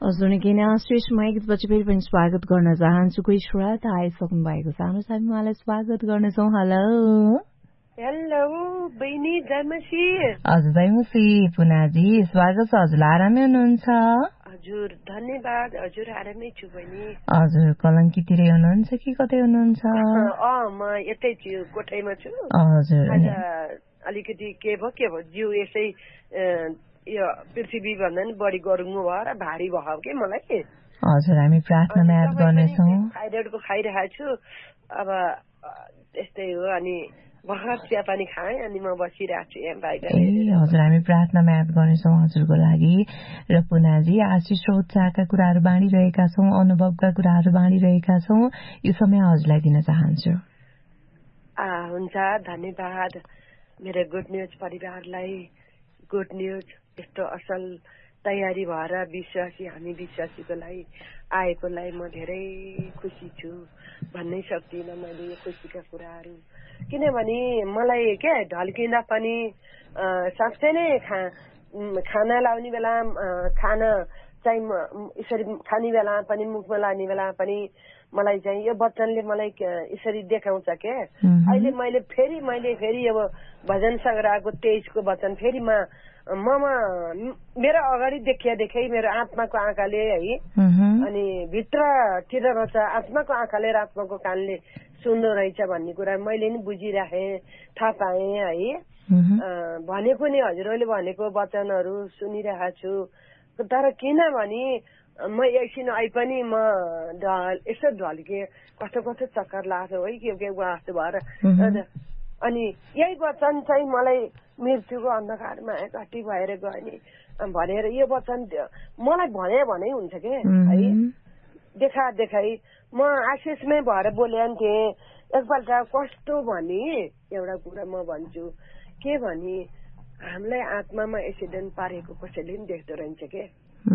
हजुर किन श्रेष्ठमा एकपछि फेरि पनि स्वागत गर्न चाहन्छु। कोही श्रोता आइसक्नु भएको छ, हामी उहाँलाई स्वागत गर्नेछौँ। हेलो हेलो बहिनी जयमसी। हजुर जयमसी पुनाजी, स्वागत छ। हजुर आरामै हुनुहुन्छ? हजुर धन्यवाद। हजुर आरामै छु बहिनी। हजुर कलङ्कीतिरै हुनुहुन्छ कि कतै हुनुहुन्छ? म यतै छु, कोठैमा छु। हजुर आज अलिकति के भयो जिउ यसै यो पृथ्वी भन्दा नि बढी गरुङ्गो भयो र भारी भयो के मलाई। हजुर हामी प्रार्थना याद गर्नेछौँ। थाइरोइडको खाइरहेको छु, अब त्यस्तै हो। अनि भर्खर चियापानी खाएँ अनि म बसिरहेको छु यहाँ बाहिर। हजुर हामी प्रार्थनामा याद गर्नेछौँ हजुरको लागि। र पुनाजी आशिष र उत्साहका कुराहरू बाँडिरहेका छौँ, अनुभवका कुराहरू बाँडिरहेका छौँ। यो समय हजुरलाई दिन चाहन्छु। हुन्छ, धन्यवाद। मेरो गुड न्युज परिवारलाई गुड न्युज यस्तो असल तयारी भएर हामी विश्वासीको लागि आएकोलाई म धेरै खुसी छु। भन्नै सक्दिनँ मैले यो खुसीका कुराहरू, किनभने मलाई क्या ढल्किँदा पनि साँच्चै नै खाना लाउने बेला खाना चाहिँ यसरी खाने बेला पनि मुखमा लाने बेला पनि मलाई चाहिँ यो वचनले मलाई यसरी देखाउँछ के। अहिले मैले फेरि अब भजन सङ्ग्रहको 23 को वचन फेरि ममा मेरो अगाडि देखाइ मेरो आत्माको आँखाले है, अनि भित्रतिर रहेछ आत्माको आँखाले र आत्माको कानले सुन्नु रहेछ भन्ने कुरा मैले नि बुझिराखेँ, थाहा पाएँ है। भनेको नि हजुरहरूले भनेको वचनहरू सुनिरहेको छु। तर किनभने म एकछिन पनि म यसो ढल्केँ, कस्तो चक्कर लाग्थ्यो है के जस्तो भएर। अनि यही वचन चाहिँ मलाई मृत्युको अन्धकारमा घटी भएर गयो नि भनेर यो वचन मलाई भने हुन्छ के है। देखाइ म आशिषमै भएर बोलेको थिएँ एकपल्ट। कस्तो भने एउटा कुरा म भन्छु के भने, हामीलाई आत्मामा एक्सिडेन्ट पारेको कसैले पनि देख्दो रहेछ के।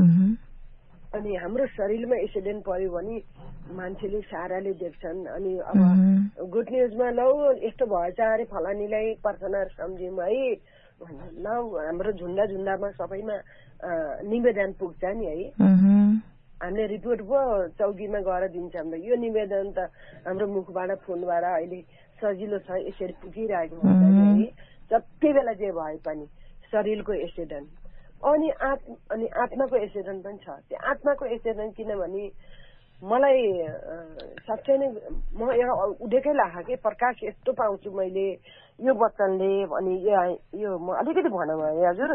अनि हाम्रो शरीरमा एक्सिडेन्ट पर्यो भने मान्छेले साराले देख्छन्। अनि अब गुड न्युजमा लौ यस्तो भएछ अरे फलानीलाई प्रार्थना सम्झ्यौँ है, ल हाम्रो झुन्डामा सबैमा निवेदन पुग्छ नि है। हामीले रिपोर्ट पो चौकीमा गएर दिन्छौँ। यो निवेदन त हाम्रो मुखबाट फोनबाट अहिले सजिलो छ, यसरी पुगिरहेको हुन्छ है। जति बेला जे भए पनि शरीरको एक्सिडेन्ट अनि आत्माको एक्सिडेन्ट पनि छ। त्यो आत्माको एक्सिडेन्ट किनभने मलाई साँच्चै नै म एउटा उडेकै लाग्यो कि प्रकाश यस्तो पाउँछु मैले यो वचनले। अनि यो म अलिकति भनौँ है हजुर।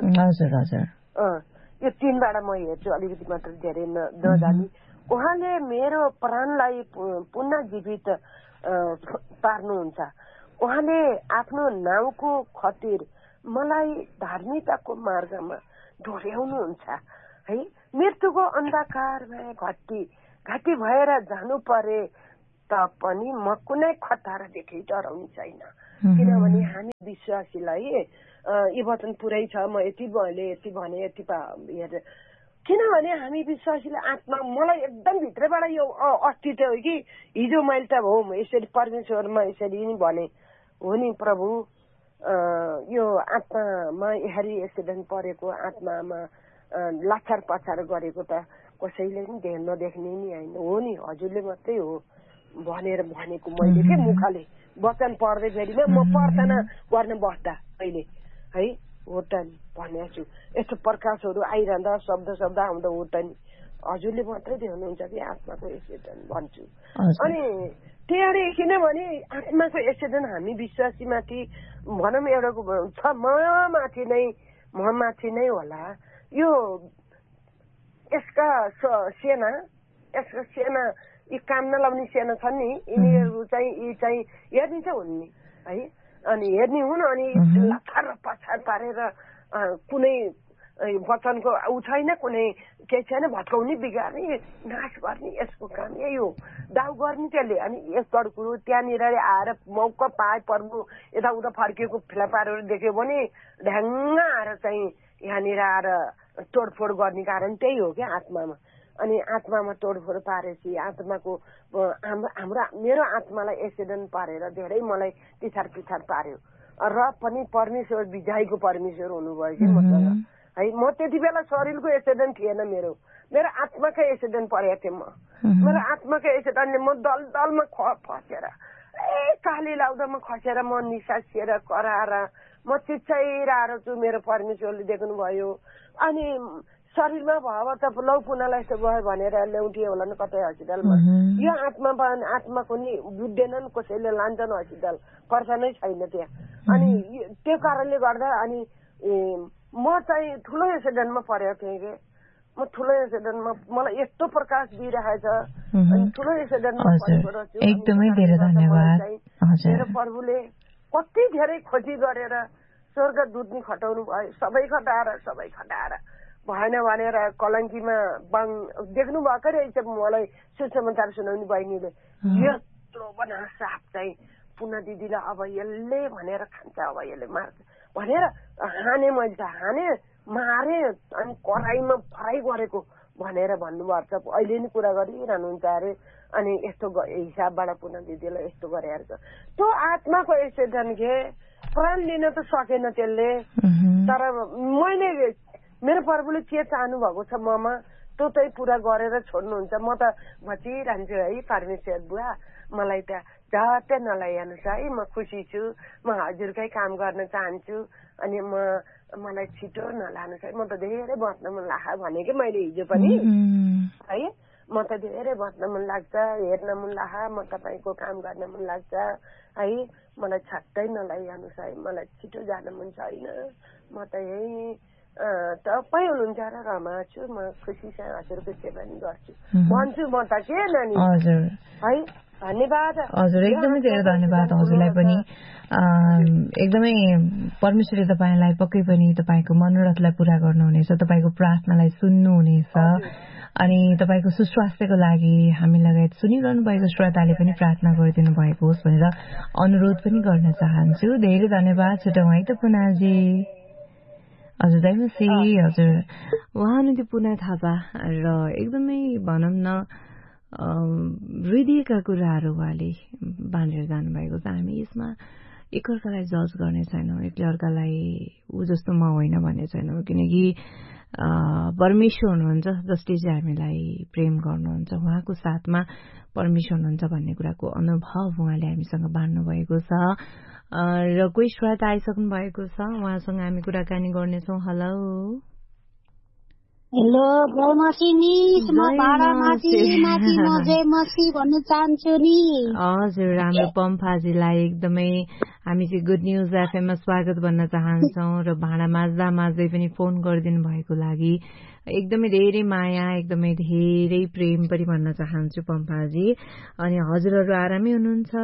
यो 3बाट म हेर्छु, अलिकति मात्र धेरै नजानी। उहाँले मेरो प्राणलाई पुनः जीवित पार्नुहुन्छ। उहाँले आफ्नो नाउँको खातिर मलाई धार्मिकताको मार्गमा डोर्याउनुहुन्छ है। मृत्युको अन्धकारमा घाटी भएर जानु परे तापनि म कुनै खतरादेखि डराउने छैन, किनभने हामी विश्वासीलाई यो वचन पुरै छ। म यति भने यति हेर, किनभने हामी विश्वासीले आत्मा मलाई एकदम भित्रबाट यो अस्तित्व हो कि हिजो मैले त हो यसरी परमेश्वरमा यसरी नि भने हो नि प्रभु, यो आत्मामा यसरी एक्सिडेन्ट परेको आत्मामा लाछार पछार गरेको त कसैले पनि नदेख्ने नि होइन, हो नि हजुरले मात्रै हो भनेको मैले के मुखले वचन पढ्दै फेरि म प्रार्थना गर्न बस्दा अहिले है हो त नि भनेको छु। यस्तो प्रकाशहरू आइरहँदा शब्द आउँदा हो त नि हजुरले मात्रै देख्नुहुन्छ कि आत्माको एक्सिडेन्ट भन्छु। अनि त्यही किनभने आत्माको एक्सिडेन्ट हामी विश्वासीमाथि भनौँ एउटा छ, म माथि नै होला। यो यसका सेना यी काम नलाउने सेना छन् नि, यिनीहरू चाहिँ हेर्ने चाहिँ हुन् नि है। अनि हेर्ने हुन् अनि लाथार पछाड पारेर कुनै वचनको ऊ छैन, कुनै केही छैन, भत्काउने बिगार्ने नाश गर्ने यसको काम यही हो, दाउ गर्ने त्यसले। अनि यस्तो कुरो त्यहाँनिर आएर मौका पाए प्रभु यताउता फर्किएको फिलापारहरू देख्यो भने ढ्याङ्ग आएर चाहिँ यहाँनिर आएर तोडफोड गर्ने कारण त्यही हो क्या आत्मामा। अनि आत्मामा तोडफोड पारेपछि आत्माको मेरो आत्मालाई एक्सिडेन्ट पारेर धेरै मलाई पिछाड पार्यो। र पनि परमेश्वर विजयको परमेश्वर हुनुभयो कि मसँग है। म त्यति बेला शरीरको एक्सिडेन्ट थिएन, मेरो आत्माकै एक्सिडेन्ट परेको थिएँ म। मेरो आत्माकै एक्सिडेन्टले म दलदलमा फसेर काली लाउँदामा खसेर म निसासिएर कराएर म चिच्चाइरहेर छु। मेरो परमेश्वरले देख्नुभयो। अनि शरीरमा भयो त लौ पुनालाई यस्तो भयो भनेर ल्याउँथ्यो होला नि कतै हस्पिटलमा। यो आत्माको नि बुझ्दैनन्, कसैले लान्छन् हस्पिटल, खर्च नै छैन त्यहाँ। अनि त्यो कारणले गर्दा अनि म चाहिँ ठुलो एक्सिडेन्टमा परेको थिएँ कि म ठुलो एक्सिडेन्टमा मलाई यस्तो प्रकाश दिइरहेछ। अनि ठुलो एक्सिडेन्टमा परेको रहेछु। एकदमै धेरै धन्यवाद। मेरो प्रभुले कति धेरै खोजी गरेर स्वर्गदूत नि खटाउनु भयो। सबै खटाएर भएन भनेर कलङ्कीमा देख्नु भएकै रहेछ। मलाई सुसमाचार सुनाउने बहिनीले यत्रो बना साप चाहिँ पुनः दिदीलाई अब यसले भनेर खान्छ, अब यसले मार्छ भनेर हाने, मैले त हाने मारे अनि कराईमा फ्राई गरेको भनेर भन्नुभएको छ। अहिले नि कुरा गरिरहनुहुन्छ अरे। अनि यस्तो हिसाबबाट पुनः दिदीलाई यस्तो गरेर त्यो आत्माको एक्सिडेन्ट के प्राण लिन त सकेन त्यसले। तर मैले मेरो प्रभुले के चाहनु भएको छ ममा त्यो चाहिँ पुरा गरेर छोड्नुहुन्छ। म त भचिरहन्छु है, परमेश्वर बुवा मलाई त झट्टै नलैजानुहोस् है, म खुसी छु, म हजुरकै काम गर्न चाहन्छु। अनि मलाई छिटो नलानुहोस् है, म त धेरै बस्न मन लाग्छ भने कि मैले हिजो पनि है, म त धेरै बस्न मन लाग्छ, हेर्न मन लाग्छ, म तपाईँको काम गर्न मन लाग्छ है, मलाई छट्टै नलैजानुहोस् है, मलाई छिटो जान मन छैन, म त यही तपाईँ हुनुहुन्छ र रमा छु, म खुसीसँग हजुरको सेवा नि गर्छु भन्छु म त के नानी है। धन्यवाद हजुर, एकदमै धेरै धन्यवाद हजुरलाई पनि। एकदमै परमेश्वरले तपाईँलाई पक्कै पनि तपाईँको मनोरथलाई पूरा गर्नुहुनेछ, तपाईँको प्रार्थनालाई सुन्नुहुनेछ। अनि तपाईँको सुस्वास्थ्यको लागि हामी लगायत सुनिरहनु भएको श्रोताले पनि प्रार्थना गरिदिनु भएको होस् भनेर अनुरोध पनि गर्न चाहन्छु। धेरै धन्यवाद। छुट्याउँ है त पुनाजी। हजुर दाइमसी। हजुर, उहाँ हुनुहुन्थ्यो पुना थापा र एकदमै भनौँ न हृदयका कुराहरू उहाँले बाँडेर जानुभएको छ। हामी यसमा एकअर्कालाई जज गर्ने छैनौँ, एकअर्कालाई ऊ जस्तो म होइन भन्ने छैनौँ, किनकि परमेश्वर हुनुहुन्छ जसले चाहिँ हामीलाई प्रेम गर्नुहुन्छ, उहाँको साथमा परमेश्वर हुनुहुन्छ भन्ने कुराको अनुभव उहाँले हामीसँग बाँड्नु भएको छ। र कोही श्रोता आइसक्नु भएको छ, उहाँसँग हामी कुराकानी गर्नेछौँ। हेलो हेलो, जय मसी मिस, म भाडा माथि म जय मसी भन्न चाहन्छु नि। हजुर, हाम्रो पम्फाजीलाई एकदमै हामी चाहिँ गुड न्युज एफएममा स्वागत भन्न चाहन्छौँ र भाँडा माझ्दा माझ्दै पनि फोन गरिदिनु भएको लागि एकदमै धेरै माया, एकदमै धेरै प्रेम पनि भन्न चाहन्छु पम्फाजी। अनि हजुरहरू आरामै हुनुहुन्छ?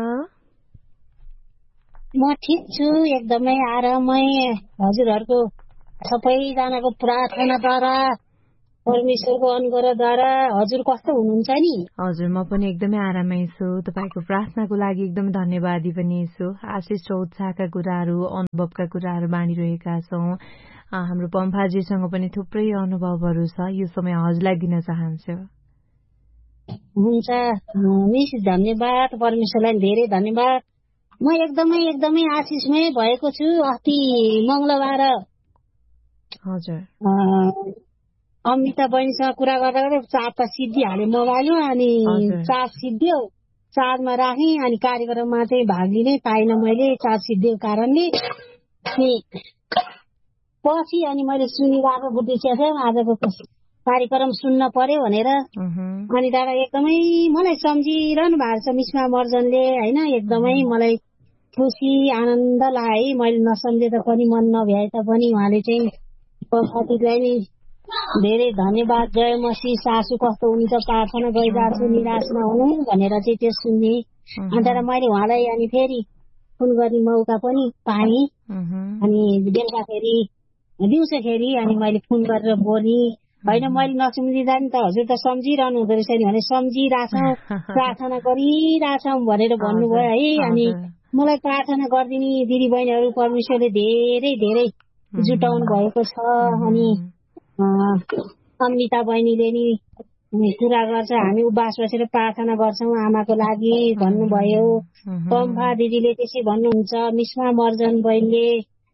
म ठिक छु, एकदमै आरामै। हजुरहरूको सबैजनाको प्रार्थनाद्वारा, परमेश्वरको अनुग्रहद्वारा। हजुर कस्तो हुनुहुन्छ नि? हजुर, म पनि एकदमै आरामै छु। तपाईँको प्रार्थनाको लागि एकदमै धन्यवादी पनि छु। आशिष र उत्साहका कुराहरू, अनुभवका कुराहरू बाँडिरहेका छौँ। हाम्रो पम्फाजीसँग पनि थुप्रै अनुभवहरू छ, यो समय हजुरलाई दिन चाहन्छु। हुन्छ मिस, धन्यवाद। परमेश्वरलाई धेरै धन्यवाद। म एकदमै आशिषमय भएको छु। अस्ति मंगलबार हजुर अमिता बहिनीसँग कुरा गर्दा गर्दै चार्ज त सिद्धिहाल्यो मोबाइलमा। अनि चार्ज सिद्धियो, चार्जमा राखेँ। अनि कार्यक्रममा चाहिँ भाग लिनै पाइनँ मैले, चार्ज सिद्धिएको कारणले। पछि अनि मैले सुनिरहेको बुद्धिस्ट एफएम आजको कार्यक्रम सुन्न पर्यो भनेर। अनि दादा एकदमै मलाई सम्झिरहनु भएको छ मिसमा मर्जनले होइन। एकदमै मलाई खुसी आनन्द लाग्यो। मैले नसम्झे पनि मन नभ्याए पनि उहाँले चाहिँ साथीलाई नि धेरै धन्यवाद। जय मसी, सासू कस्तो हुनुहुन्छ, प्रार्थना गरिरहेको छु, निराश नहुनु भनेर चाहिँ त्यो सुन्ने। अन्त मैले उहाँलाई अनि फेरि फोन गर्ने मौका पनि पाएँ। अनि बेलुकाखेरि दिउँसोखेरि अनि मैले फोन गरेर बोलेँ। होइन मैले नसम्झिँदा नि त हजुर त सम्झिरहनु हुँदो रहेछ नि भने सम्झिरहेछौँ, प्रार्थना गरिरहेछौँ भनेर भन्नुभयो है। अनि मलाई प्रार्थना गरिदिने दिदी बहिनीहरू परमेश्वरले धेरै धेरै जुटाउनु भएको छ। अनि अमिता बहिनीले नि कुरा गर्छ, हामी उपवास बसेर प्रार्थना गर्छौँ आमाको लागि भन्नुभयो। पम्फा दिदीले त्यसै भन्नुहुन्छ। मिसमा मर्जन बहिनीले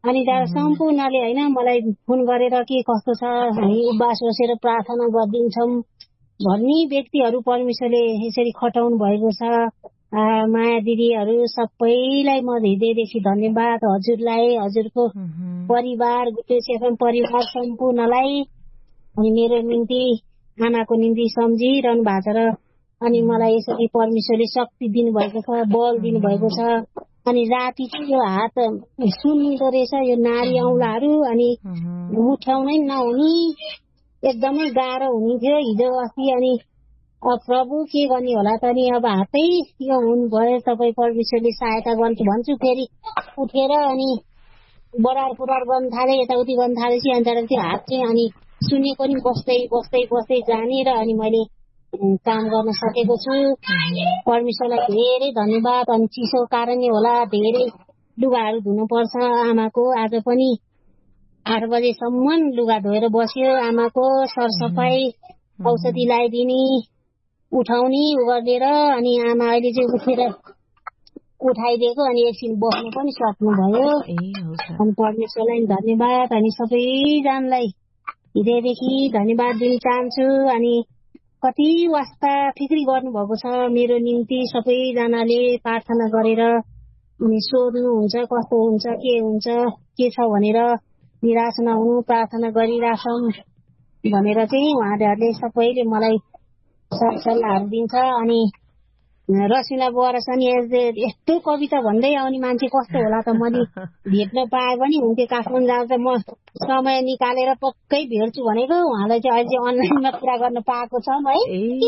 अनि दादा सम्पूर्णले होइन मलाई फोन गरेर के कस्तो छ हामी उपवास बसेर प्रार्थना गरिदिन्छौँ भन्ने व्यक्तिहरू परमेश्वरले यसरी खटाउनु भएको छ। माया दिदीहरू सबैलाई म हृदयदेखि धन्यवाद, हजुरलाई, हजुरको परिवार, गुटेश एफएम परिवार सम्पूर्णलाई, अनि मेरो निम्ति आमाको निम्ति सम्झिरहनु भएको छ र अनि मलाई यसरी परमेश्वरले शक्ति दिनुभएको छ, बल दिनुभएको छ। अनि राति चाहिँ यो हात सुनिँदो रहेछ, यो नारी औँलाहरू अनि उठाउनै नहुने एकदमै गाह्रो हुन्थ्यो हिजो अस्ति। अनि प्रभु के गर्ने होला त, अनि अब हातै यो हुनुभयो, तपाईँ परमेश्वरले सहायता गर्नु भन्छु। फेरि उठेर अनि बढार पुरार गर्न थाले, यताउति गर्न थालेपछि अनि त्यो हात चाहिँ अनि सुनेको नि बस्दै बस्दै बस्दै जाने र अनि मैले काम गर्न सकेको छु। परमेश्वरलाई धेरै धन्यवाद। अनि चिसो कारणले होला धेरै लुगाहरू धुनुपर्छ आमाको। आज पनि 8 बजेसम्म लुगा धोएर बस्यो आमाको, सरसफाई औषधि लगाइदिने उठाउने गरेर अनि आमा अहिले चाहिँ उठेर उठाइदिएको अनि एकछिन बस्नु पनि सक्नुभयो। अनि परमेश्वरलाई धन्यवाद। अनि सबैजनालाई हृदयदेखि धन्यवाद दिन चाहन्छु। अनि कति वास्ता फिक्री गर्नुभएको छ मेरो निम्ति, सबैजनाले प्रार्थना गरेर अनि सोध्नुहुन्छ कस्तो हुन्छ के छ भनेर, निराश नहुनु, प्रार्थना गरिराखौँ भनेर चाहिँ उहाँहरूले सबैले मलाई सल्लाहहरू दिन्छ। अनि रसिला बरसनी यस्तो कविता भन्दै आउने मान्छे कस्तो होला त, मैले भेट्न पाए पनि हुन्थ्यो। काठमाडौँ जाँदा त म समय निकालेर पक्कै भेट्छु भनेको, उहाँलाई चाहिँ अहिले चाहिँ अनलाइनमा कुरा गर्न पाएको छौँ है।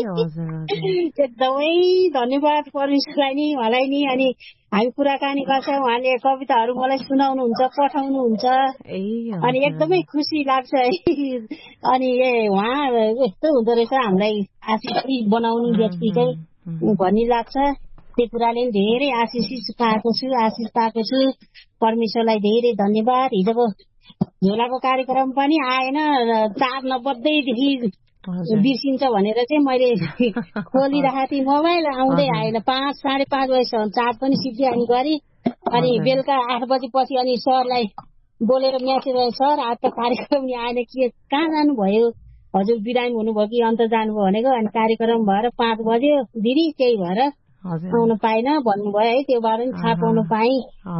एकदमै धन्यवाद परमेश्वरलाई नि, उहाँलाई नि। अनि हामी कुराकानी गर्छौँ, उहाँले कविताहरू मलाई सुनाउनुहुन्छ, पठाउनुहुन्छ अनि एकदमै खुसी लाग्छ है। अनि उहाँ यस्तो हुँदो रहेछ हामीलाई आशिष बनाउने व्यक्ति चाहिँ भन्ने लाग्छ। त्यो कुराले धेरै आशिष पाएको छु। परमेश्वरलाई धेरै धन्यवाद। हिजोको झोलाको कार्यक्रम पनि आएन, 4 नबज्दैदेखि बिर्सिन्छ भनेर चाहिँ मैले खोलिरहेको थिएँ मोबाइल, आउँदै आएन। 5 साढे 5 बजीसम्म चार्ज पनि सिद्धिहाल्ने गरी। अनि बेलुका 8 बजेपछि अनि सरलाई बोलेर म्यासेज गरेँ, सर आज त कार्यक्रम नि आएन, के कहाँ जानुभयो, हजुर बिरामी हुनुभयो कि अन्त जानुभयो भनेको। अनि कार्यक्रम भएर 5 बज्यो दिदी, त्यही भएर आउन पाइन भन्नुभयो है। त्यो बारे पनि थाहा पाउन पाएँ।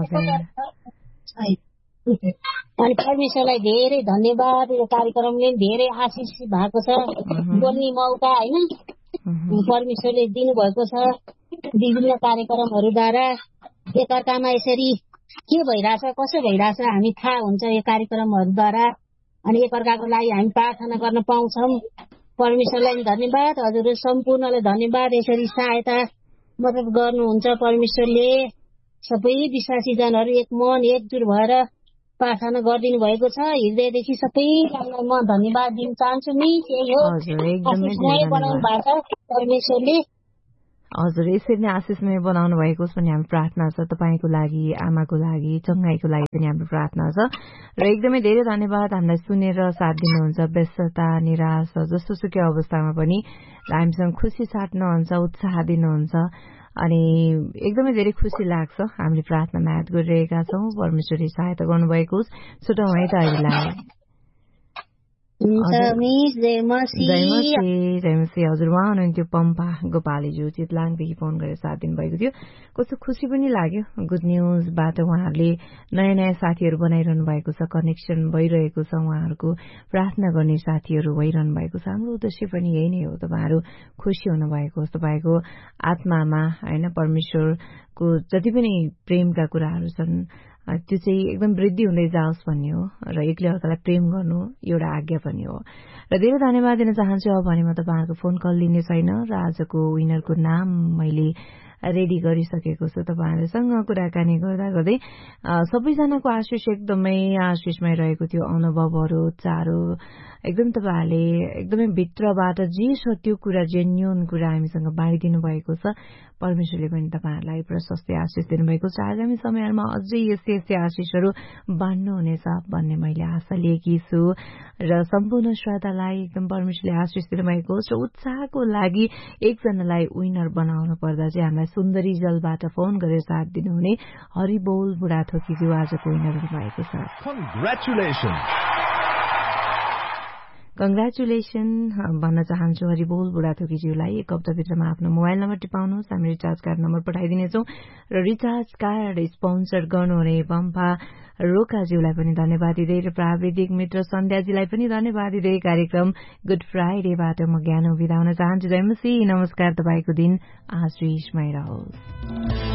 अनि परमेश्वरलाई धेरै धन्यवाद। यो कार्यक्रमले धेरै आशिष भएको छ, बोल्ने मौका होइन परमेश्वरले दिनुभएको छ। विभिन्न कार्यक्रमहरूद्वारा एकअर्कामा यसरी के भइरहेछ, कसो भइरहेछ हामी थाहा हुन्छ यो कार्यक्रमहरूद्वारा। अनि एकअर्काको लागि हामी प्रार्थना गर्न पाउँछौँ। परमेश्वरलाई धन्यवाद, हजुर सम्पूर्णलाई धन्यवाद। यसरी सहायता मद्दत गर्नुहुन्छ परमेश्वरले। सबै विश्वासीजनहरू एक मन एकजुट भएर प्रार्थना गरिदिनु भएको छ। हृदयदेखि सबैजनालाई म धन्यवाद दिन चाहन्छु नि। त्यही हो, बनाउनु भएको छ परमेश्वरले। हजुर यसरी नै आशिषमय बनाउनु भएको पनि हाम्रो प्रार्थना छ। तपाईँको लागि, आमाको लागि, चङ्गाईको लागि पनि हाम्रो प्रार्थना छ। र एकदमै धेरै धन्यवाद हामीलाई सुनेर साथ दिनुहुन्छ। व्यस्तता, निराश, जस्तोसुकै अवस्थामा पनि हामीसँग खुसी साट्नुहुन्छ, उत्साह दिनुहुन्छ। अनि एकदमै धेरै खुसी लाग्छ। हामीले प्रार्थनामा याद गरिरहेका छौँ। परमेश्वरले सहायता गर्नुभएको होस्। छुटौँ है त अहिलेलाई। जयमसी हजुर, उहाँ हुनुहुन्थ्यो पम्पा गोपालीज्यू, चितलाङदेखि फोन गरेर साथ दिनुभएको थियो। कस्तो खुसी पनि लाग्यो। गुड न्युजबाट उहाँहरूले नयाँ नयाँ साथीहरू बनाइरहनु भएको छ, कनेक्सन भइरहेको छ, उहाँहरूको प्रार्थना गर्ने साथीहरू भइरहनु भएको छ। हाम्रो उद्देश्य पनि यही नै हो, तपाईँहरू खुसी हुनुभएको होस्। तपाईँको आत्मामा होइन परमेश्वरको जति पनि प्रेमका कुराहरू छन् त्यो चाहिँ एकदम वृद्धि हुँदै जाओस् भन्ने हो। र एकले अर्कालाई प्रेम गर्नु एउटा आज्ञा पनि हो। र धेरै धन्यवाद दिन चाहन्छु। अब भने म तपाईँहरूको फोन कल लिने छैन र आजको विनरको नाम मैले रेडी गरिसकेको छु। तपाईँहरूसँग कुराकानी गर्दा गर्दै सबैजनाको आशिष एकदमै आशिषमय रहेको थियो। अनुभवहरू, चारो एकदम तपाईँहरूले एकदमै भित्रबाट जे छ त्यो कुरा, जेन्युन कुरा हामीसँग बाँडिदिनु भएको छ। परमेश्वरले पनि तपाईँहरूलाई प्रशस्तै आशिष दिनुभएको छ। आगामी समयहरूमा अझै यसरी यस्तै आशिषहरू बाँड्नुहुनेछ भन्ने मैले आशा लिएकी छु र सम्पूर्ण श्रोतालाई एकदम परमेश्वरले आशिष दिनुभएको र उत्साहको लागि एकजनालाई विनर बनाउनु पर्दा चाहिँ हामीलाई सुन्दरी जलबाट फोन गरेर साथ दिनुहुने हरिबोल बुढाथोकीज्यू आजको विनर हुनुभएको छ। कंग्रेचुलेसन भन्न चाहन्छु हरिबोल बुढाथोकीज्यूलाई। एक हप्ताभित्रमा आफ्नो मोबाइल नम्बर टिपाउनुहोस्, हामी रिचार्ज कार्ड नम्बर पठाइदिनेछौँ र रिचार्ज कार्ड स्पोन्सर गर्नुहुने बम्पा रोकाज्यूलाई पनि धन्यवाद दिँदै र प्राविधिक मित्र सन्ध्याजीलाई पनि धन्यवाद दिँदै कार्यक्रम गुड फ्राइडेबाट म ज्ञान बिदा हुन चाहन्छु। जयमसी, नमस्कार, तपाईँको दिन आशीषमय रहोस्।